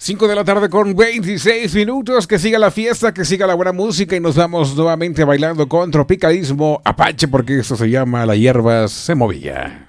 5 de la tarde con 26 minutos. Que siga la fiesta, que siga la buena música y nos vamos nuevamente bailando con Tropicalismo Apache porque esto se llama La Hierba Se Movía.